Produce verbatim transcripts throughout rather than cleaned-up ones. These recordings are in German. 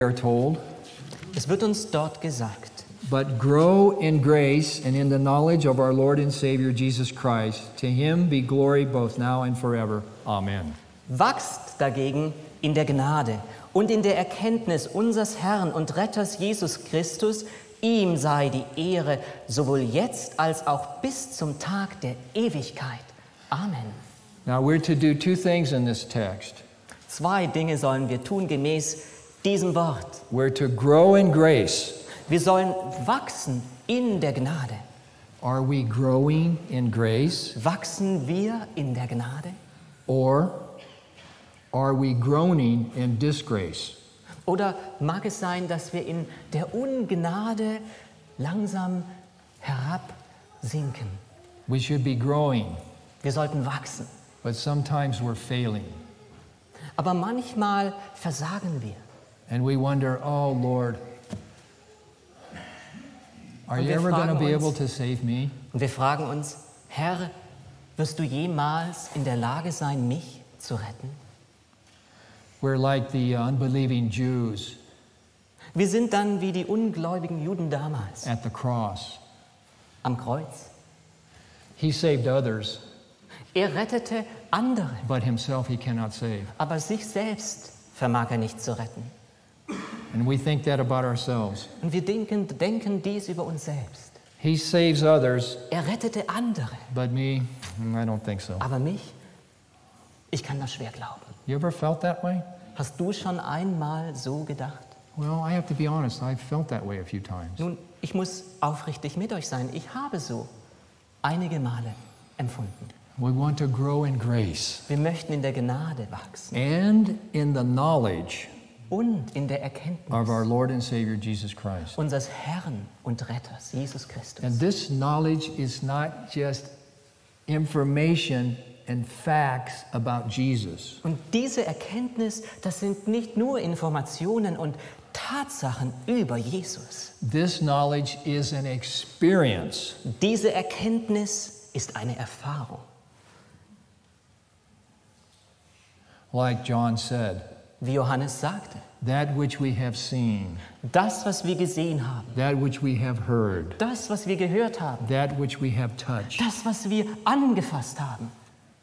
We are told, Es wird uns dort gesagt, but grow in grace and in the knowledge of our Lord and Savior Jesus Christ. To him be glory both now and forever. Amen. wachst dagegen in der Gnade und in der Erkenntnis unseres Herrn und Retters Jesus Christus. Ihm sei die Ehre sowohl jetzt als auch bis zum Tag der Ewigkeit. Amen. Now we're to do two things in this text. Zwei Dinge sollen wir tun gemäß diesem Wort. We're to grow in grace. Wir sollen wachsen in der Gnade. Are we growing in grace? Wachsen wir in der Gnade? Or are we groaning in disgrace? Oder mag es sein, dass wir in der Ungnade langsam herabsinken? We should be growing, Wir sollten wachsen. but sometimes we're failing. Aber manchmal versagen wir. And we wonder, oh Lord, are Und you wir ever going to fragen be uns- able to save me? Und wir fragen uns, Herr, wirst du jemals in der Lage sein, mich zu retten? We're like the unbelieving Jews Wir sind dann wie die ungläubigen Juden damals at the cross. am Kreuz. He saved others, Er rettete andere, but himself he cannot save. aber sich selbst vermag er nicht zu retten. And we think that about ourselves. Und wir denken, denken dies über uns selbst. He saves others, Er rettete andere, but me, mm, I don't think so. aber mich, ich kann das schwer glauben. You ever felt that way? Hast du schon einmal so gedacht? Well, I have to be honest, I've felt that way a few times. Nun, ich muss aufrichtig mit euch sein. Ich habe so einige Male empfunden. We want to grow in grace Wir möchten in der Gnade wachsen and in the knowledge und in der Erkenntnis of our Lord and Savior Jesus Christ. unseres Herrn und Retters, Jesus Christus. And this knowledge is not just information and facts about Jesus. Und diese Erkenntnis, das sind nicht nur Informationen und Tatsachen über Jesus. This knowledge is an experience. Diese Erkenntnis ist eine Erfahrung. Like John said, Wie Johannes sagte, that which we have seen, das, was wir gesehen haben, that which we have heard, das, was wir gehört haben, that which we have touched, das, was wir angefasst haben,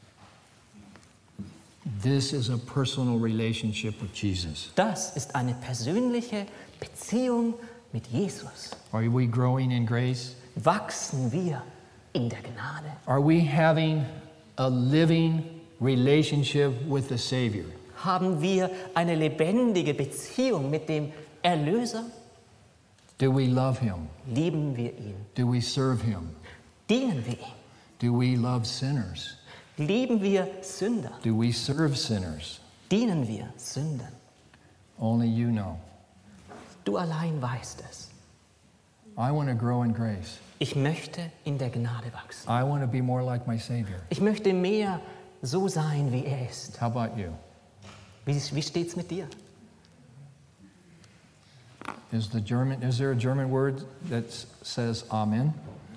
this is a personal relationship with Jesus. das ist eine persönliche Beziehung mit Jesus. Are we growing in grace? Wachsen wir in der Gnade? Are we having a living relationship with the Savior? Haben wir eine lebendige Beziehung mit dem Erlöser? Do we love Him? Lieben wir ihn? Do we serve Him? Dienen wir ihm? Do we love sinners? Lieben wir Sünder? Do we serve sinners? Dienen wir Sündern? Only you know. Du allein weißt es. I want to grow in grace. Ich möchte in der Gnade wachsen. I want to be more like my Savior. Ich möchte mehr so sein, wie er ist. How about you? Wie, wie steht's mit dir? Is the German? Is there a German word that s- says Amen?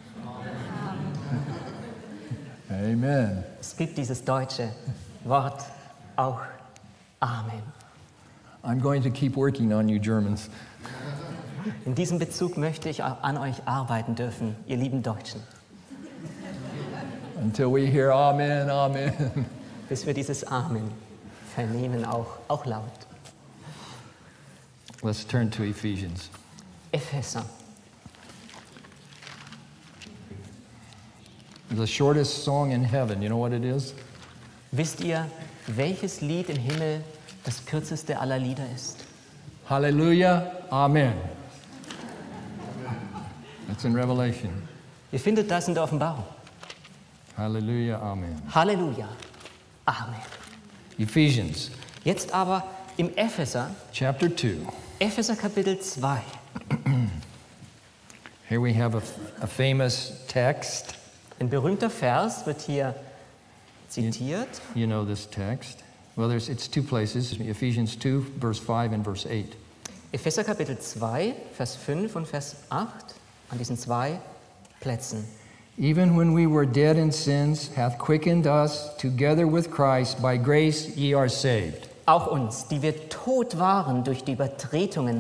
Amen. Es gibt dieses deutsche Wort auch. Amen. I'm going to keep working on you Germans. In diesem Bezug möchte ich auch an euch arbeiten dürfen, ihr lieben Deutschen, Until we hear Amen, Amen. bis wir dieses Amen vernehmen, auch, auch laut. Let's turn to Ephesians. Epheser, The shortest song in heaven. You know what it is? wisst ihr, welches Lied im Himmel das kürzeste aller Lieder ist? Hallelujah, Amen. That's in Revelation. Ihr findet das in der Offenbarung. Hallelujah, Amen. Halleluja, Amen. Ephesians Jetzt aber im Epheser, chapter two. Epheser Kapitel zwei. Here we have a, a famous text. Ein berühmter Vers wird hier zitiert. You know this text. Well, there's, it's two places. Ephesians two, verse five and verse eight. Epheser Kapitel zwei, Vers fünf und Vers acht, an diesen zwei Plätzen. Even when we were dead in sins, hath quickened us together with Christ. By grace ye are saved. auch uns, die wir tot waren durch die Übertretungen